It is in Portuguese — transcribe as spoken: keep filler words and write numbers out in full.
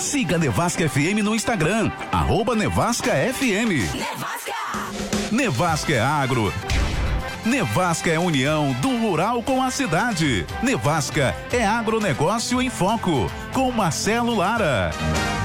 Siga Nevasca F M no Instagram, arroba Nevasca F M. Nevasca! Nevasca é agro. Nevasca é união do rural com a cidade. Nevasca é agronegócio em foco, com Marcelo Lara.